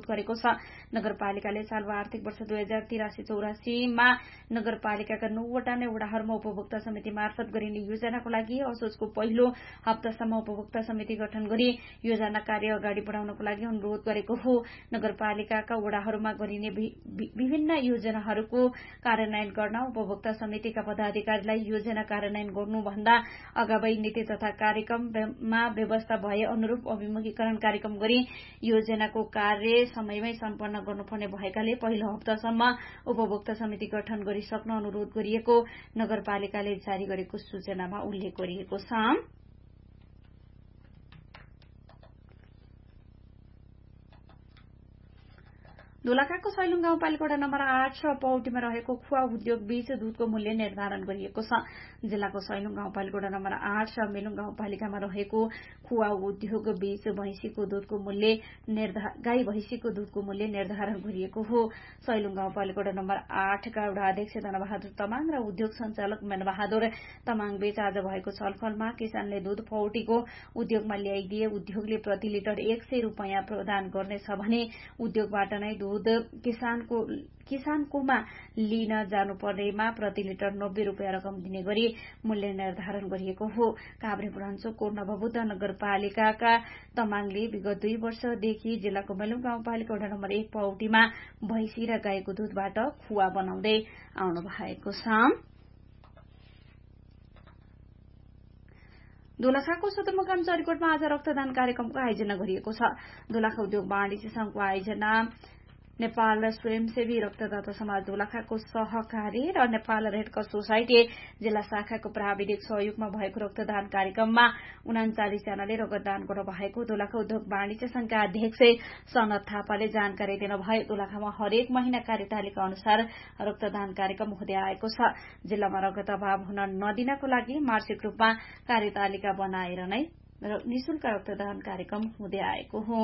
गरेको छ। नगरपालिकाले चालु आर्थिक वर्ष 2083-84 मा नगरपालिकाका 9 वटा नै वडाहरूमा उपभोक्ता समिति मार्फत गरिने योजनाको लागि असोजको पहिलो हप्तासम्म उपभोक्ता समिति गठन गरी योजना कार्य अगाडि बढाउनको लागि अनुरोध गरेको हो। नगरपालिकाका वडाहरूमा गरिने विभिन्न योजनाहरूको कार्यान्वयन गर्न उपभोक्ता समितिका पदाधिकारीलाई योजना कार्यान्वयन गर्नुभन्दा अगावै नीति तथा कार्यक्रममा व्यवस्था भए अनुरूप अभिमुखीकरण कार्यक्रम गरी योजनाको कार्य समयमै सम्पन्न गर्नुपर्ने भएकाले पहिलो हप्तासम्म उपभोक्ता समिति गठन गरिसक्न अनुरोध गरिएको नगरपालिकाले जारी गरेको सूचनामा उल्लेख गरिएको छ। दोलखाको सैलुङ गाउँपालिका वडा नम्बर 8 र पौटीमा रहेको खुवा उद्योग बीच दूधको मूल्य निर्धारण गरिएको छ। जिल्लाको सैलुङ गाउँपालिका वडा नम्बर 8 र मेलुङ गाउँपालिकामा रहेको खुवा उद्योग बीच गाई भैँसीको दूधको मूल्य निर्धारण गरिएको हो। सैलुङ गाउँपालिका वडा नम्बर 8 का वडा अध्यक्ष धनबहादुर तामाङ र उद्योग संचालक मनबहादुर तामाङ बीच आज भएको छलफलमा किसानले दूध पौटीको उद्योगमा ल्याइदिए उद्योगले प्रति लिटर 100 रुपैयाँ प्रदान गर्नेछ भने उद्योगबाट नै दूध किसानकोमा लिन जानुपर्नेमा प्रति लिटर 90 रुपैयाँ रकम दिने गरी मूल्य निर्धारण गरिएको हो। काभ्रे बुढाञ्चोकको नवबुद्ध नगरपालिकाका तमाङले विगत 2 वर्षदेखि जिल्लाको मेलुङ गाउँपालिका वडा नम्बर 1 पौटीमा भैँसी र गाईको दूधबाट खुवा बनाउँदै आउनु भएको छ। दोलखाको सदरमुकाम चरीकोटमा आज रक्तदान कार्यक्रमको आयोजना गरिएको छ। दोलखा उद्योग वाणिज्य संघको आयोजना नेपाल स्वयंसेवी रक्तदाता समाज दोलखाको सहकारी र नेपाल रेडक्रस सोसाइटी जिल्ला शाखाको प्राविधिक सहयोगमा भएको रक्तदान कार्यक्रममा 39 जनाले रक्तदान गर्नु भएको दोलखा उद्योग वाणिज्य संघका अध्यक्ष सनत थापाले जानकारी दिनुभयो। दोलखामा हरेक महिना कार्यतालिका अनुसार रक्तदान कार्यक्रम हुँदै आएको छ। जिल्लामा रगत अभाव हुन नदिनको लागि मासिक रूपमा कार्यतालिका बनाएर नै निशुल्क रक्तदान कार्यक्रम हुँदै आएको हो।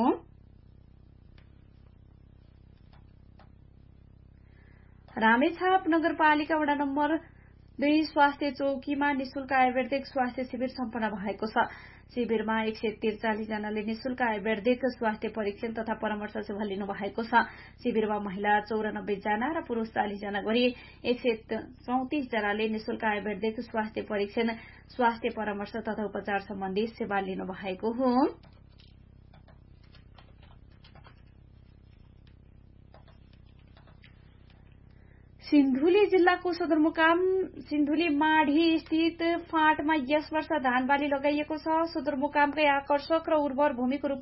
रामेछाप नगरपालिका वडा नम्बर 2 स्वास्थ्य चौकीमा निशुल्क आयुर्वेदिक स्वास्थ्य शिविर सम्पन्न भएको छ। शिविरमा 143 जनाले निशुल्क आयुर्वेदिक स्वास्थ्य परीक्षण तथा परामर्श सेवा लिनु भएको छ। शिविरमा महिला 94 जना र पुरूष 40 जना गरी 134 जनाले निशुल्क आयुर्वेदिक स्वास्थ्य परीक्षण स्वास्थ्य परामर्श तथा उपचार सम्बन्धी सेवा लिनु भएको हो। सिन्धुली जिल्लाको सदरमुकाम सिन्धुली माढी स्थित फाँटमा यस वर्ष धान बाली लगाइएको छ। सदरमुकामकै आकर्षक र उर्वर भूमिको